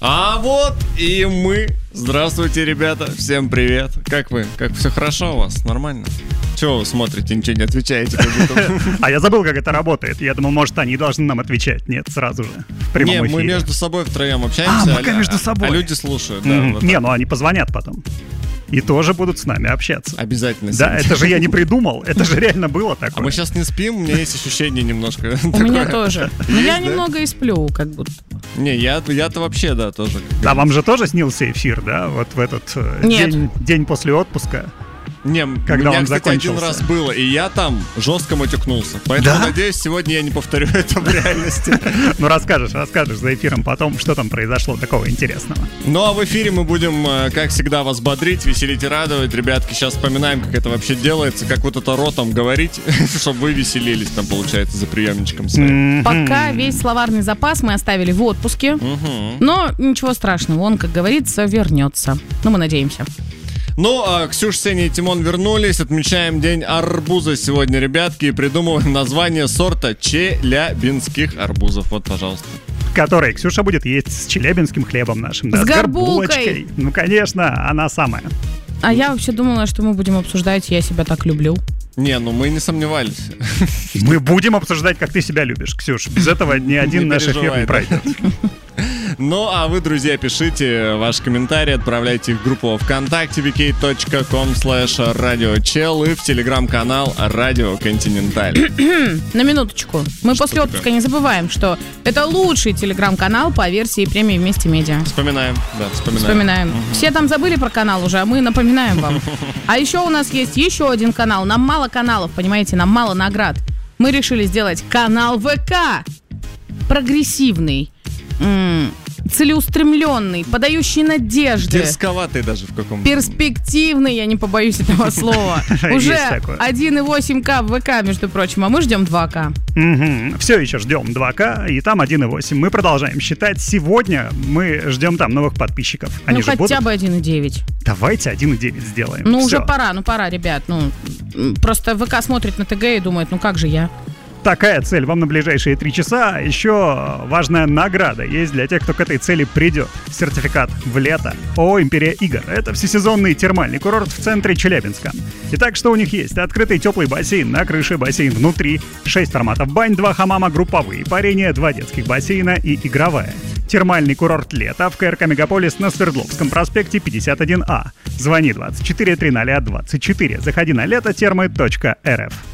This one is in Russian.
А вот и мы. Здравствуйте, ребята. Всем привет. Как вы? Как все хорошо у вас? Нормально? Чего вы смотрите, ничего не отвечаете? А я забыл, как это работает. Я думал, может, они должны нам отвечать. Нет, сразу же. В прямом эфире. Не, мы между собой втроем общаемся. Мы между собой. А люди слушают, да. Вот не, ну они позвонят потом. И тоже будут с нами общаться. Обязательно. Да, это же я не придумал. Это же реально было такое. А мы сейчас не спим, у меня есть ощущение немножко. У меня тоже. Но я немного и сплю, как будто. Не, я-то вообще, да, тоже. Да, вам же тоже снился эфир, да? Вот в этот день после отпуска. Не, когда у меня, он кстати, закончился. один раз было, и я там жестко матюкнулся. Поэтому, надеюсь, сегодня я не повторю это в реальности. Ну, расскажешь за эфиром потом, что там произошло такого интересного. Ну, а в эфире мы будем, как всегда, вас бодрить, веселить и радовать. Ребятки, сейчас вспоминаем, как это вообще делается, как вот это ротом говорить, чтобы вы веселились там, получается, за приемничком своим. Пока весь словарный запас мы оставили в отпуске, но ничего страшного, он, как говорится, вернется. Ну, мы надеемся. Ну, Ксюша, Сеня и Тимон вернулись. Отмечаем день арбуза сегодня, ребятки, и придумываем название сорта челябинских арбузов. Вот, пожалуйста. Который Ксюша будет есть с челябинским хлебом нашим. Да, с горбулкой. Ну, конечно, она самая. А я вообще думала, что мы будем обсуждать «Я себя так люблю». Не, ну мы не сомневались. Мы будем обсуждать, как ты себя любишь, Ксюш. Без этого ни один наш эфир не пройдет. Ну, а вы, друзья, пишите ваши комментарии, отправляйте их в группу ВКонтакте vk.com/radiochel и в телеграм-канал Радио Континенталь. На минуточку. Мы после отпуска не забываем, что это лучший телеграм-канал по версии премии «Вместе Медиа». Вспоминаем. Все там забыли про канал уже, а мы напоминаем вам. А еще у нас есть еще один канал. Нам мало каналов, понимаете, нам мало наград. Мы решили сделать канал ВК. Прогрессивный. Целеустремленный, подающий надежды. Дерзковатый даже в каком-то. Перспективный, я не побоюсь этого слова. Уже 1,8К в ВК, между прочим, а мы ждем 2К. Все еще ждем 2К, и там 1,8. Мы продолжаем считать. Сегодня мы ждем там новых подписчиков. Они хотя бы 1,9. Давайте 1,9 сделаем. Ну, уже пора, ребят. Просто ВК смотрит на ТГ и думает, как же я? Такая цель вам на ближайшие 3 часа. Еще важная награда есть для тех, кто к этой цели придет. Сертификат в лето ООО «Империя игр». Это всесезонный термальный курорт в центре Челябинска. Итак, что у них есть? Открытый теплый бассейн на крыше, бассейн внутри, 6 форматов бань, 2 хамама, групповые парения, 2 детских бассейна и игровая. Термальный курорт лета в КРК «Мегаполис» на Свердловском проспекте 51А. Звони 24 300 24. Заходи на лето-термы.рф.